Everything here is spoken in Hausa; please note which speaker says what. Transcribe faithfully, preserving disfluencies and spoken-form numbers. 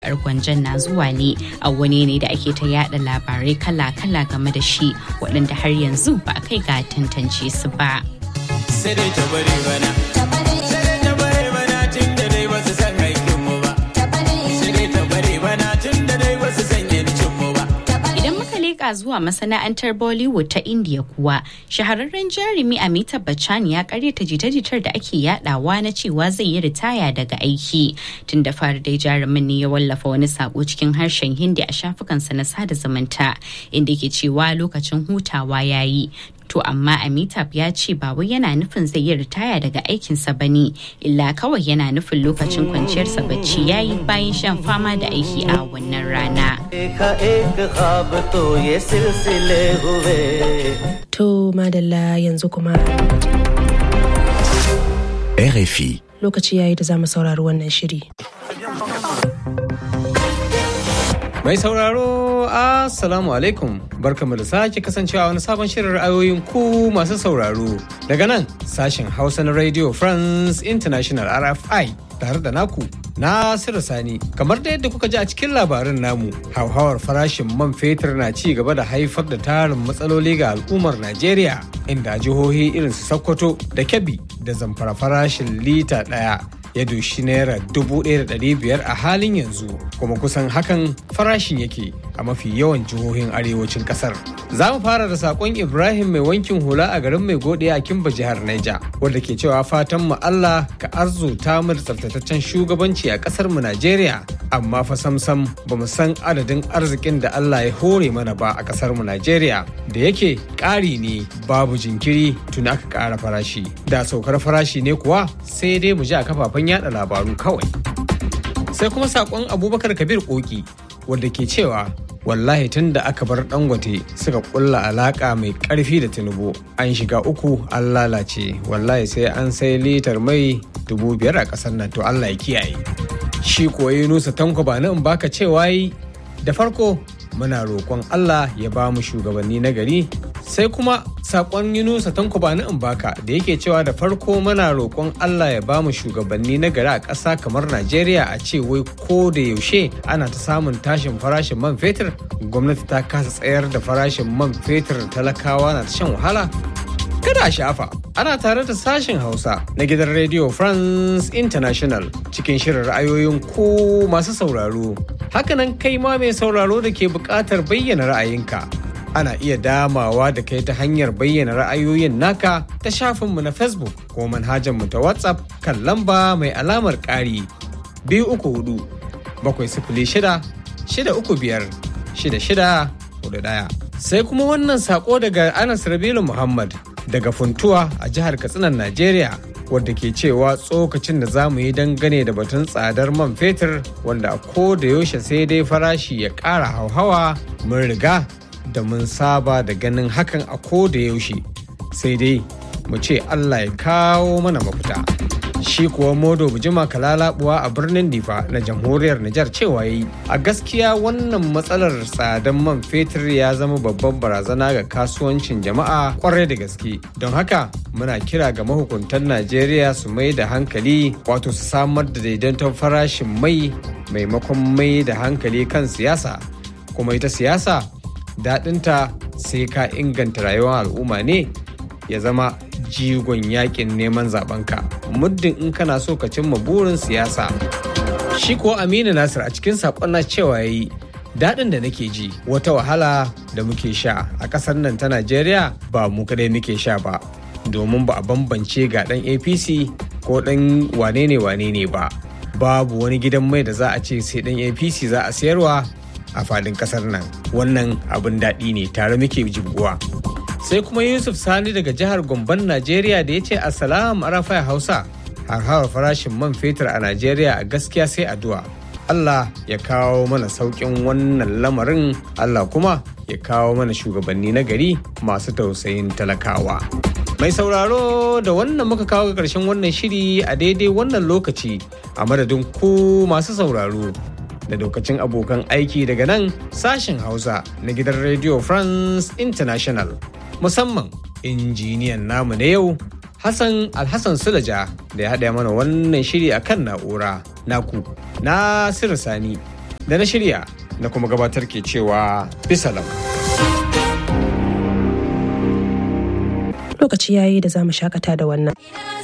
Speaker 1: Gwanjan na zuwa ne a wani ne da ake ta yada labarai kala-kala game da shi waɗanda har yanzu ba a kai ga tantance su ba.
Speaker 2: Sai dai ta bari bana. Sai dai ta bari bana tun da dai wasu san aikin mu ba. Sai dai ta bari bana tun da dai wasu san yancin mu ba.
Speaker 1: Idan muka leƙa zuwa masana'antar Bollywood ta India kuwa, shahararren jarumi Amitabh Bachchan ya karyata jita-jitar da ake yadawa na cewa zai yi ritaya daga aiki. Tun da fari dai jarumin ne ya wallafa wani sako cikin harshen Hindi a shafukansa na sada zumunta inda yake cewa lokacin hutawa yayi. To amma Amitabh ya ce ba wai yana nufin zai yi ritaya daga aikinsa ba ne, illa kawai yana nufin lokacin kwanciyarsa bacci yayi bayan shan fama da aiki a wannan rana.
Speaker 3: To madalla yanzu kuma
Speaker 4: R F I.
Speaker 3: Lokaci yayi da zamu saurari wannan shiri.
Speaker 5: Mai sauraro, Assalamu alaikum. Barkamu da sake kasancewa wani sabon shirin ra'ayoyin ku masu sauraro. Daga nan sashen Hausa na Radio France International R F I tare da naku Nasiru Sani. Kamar da yadda kuka ji a cikin labarin namu, hauhawar farashin man fetur na ci gaba da haifar da tarin matsaloli ga al'ummar Najeriya, inda jihohi irin su Sokoto da Kebbi da Zamfara farashin lita ɗaya ya doshi naira dubu ɗaya da ɗari biyar a halin yanzu, kuma kusan hakan farashin yake a mafi yawan jihohin arewacin ƙasar. Za mu fara da saƙon Ibrahim mai wankin hula a garin Mai Gode a Kimba jihar Niger, wanda ke cewa fatan mu Allah ka arzuta mu da tsaftataccen shugabanci a ƙasar mu Najeriya, amma fa samsam ba mu san adadin arzikin da Allah ya hore mana ba a ƙasar mu Najeriya, da yake ƙari ne babu jinkiri tun aka ƙara farashi. Da saukar farashi ne kuwa sai dai mu ji a kafafen yada labaru kawai. Sai kuma sakon Abubakar Kabir Koki wanda ke cewa wallahi tun da aka bar Dangote suka kulla alaka mai karfi da Tinubu an shiga uku an lalace, wallahi sai an sai litar mai dubu biyar a kasar nan, to Allah ya kiyaye. Shi koyi Nusa Tanko ba nan baka cewa yi da farko muna roƙon Allah ya ba mu shugabanni na gari. Sai kuma sakon Yunusa Tanko ba in baka da yake cewa da farko muna roƙon Allah ya ba mu shugabanni na gari a ƙasa kamar Najeriya, a ce wai ko da yaushe ana ta samun tashin farashin man fetur, gwamnati ta kasa tsayar da farashin man fetur, talakawa na ta shan wahala. Kada a shafa, ana tare da sashen Hausa na gidan Radio France International cikin shirin ra'ayoyin ku masu sauraro. Hakanan kai ma mai sauraro da ke buƙatar bayyana ra'ayinka. Ana iya damawa da kai ta hanyar bayyana ra'ayoyin naka ta shafinmu na Facebook ko manhajarmu ta WhatsApp kan lamba mai alamar ƙari biyu uku hudu bakwai sifili shida shida uku biyar shida shida hudu ɗaya. Sai kuma wannan sako daga Anas Rabilu Muhammad daga Funtuwa a jihar Katsinan Najeriya, wadda ke cewa tsokacin da za mu yi dangane da batun tsadar man fetur wanda a ko da yaushe sai dai farashi ya ƙara hauhawa mun riga da mun saba da ganin hakan a ko da yaushe, sai dai mu ce Allah ya kawo mana mafita. Shi kuwa Modo Bujima Kalalabuwa a birnin Difa na jamhuriyar Nijar cewa yi a gaskiya wannan matsalar tsadan man fetur ya zama babban barazana ga kasuwancin jama'a kwarai da gaske. Don haka muna kira ga mahukuntan Najeriya su mai da hankali, wato su samar da daidaiton farashin mai maimakon mai da hankali kan siyasa. Kuma ita siyasa daɗinta sai ka inganta rayuwar al'umma ne ya zama jigon yakin neman zabenka, muddin in kana so ka cimma burin siyasa. Shi ko Aminu Nasir a cikin saƙon na cewa yayi daɗin da nake ji wata wahala da muke sha a ƙasar nan ta Najeriya ba mu kadai muke sha ba, domin ba a bambance ga ɗan A P C ko ɗan wane ne wane ne ba. Babu wani gidan mai da za a ce sai ɗan A P C za a sayarwa a fadin ƙasar nan. Wannan abin daɗi ne, tare muke jibguwa. Sai kuma Yusuf Sani daga jihar Gomban Najeriya da ya ce Assalamu Arafai Hausa, harhawar farashin man fetur a Najeriya a gaskiya sai addu'a. Allah ya kawo mana sauƙin wannan lamarin, Allah kuma ya kawo mana shugabanni na gari masu tausayin talakawa. Mai sauraro, da wannan muka kawo ga ƙarshen wannan shiri a daidai wannan lokaci, a madadin ku masu sauraro da lokacin abokan aiki daga nan sashen Hausa na gidan Radio France International. Musamman injiniyan namu na yau Hassan Alhassan Sulaja da ya haɗa mana wannan shiri akan na'ura. Naku Nasiru Sani da na shirya na kuma gabatar ke cewa bisalam.
Speaker 3: Lokaci yayi da za mu shakata da wannan.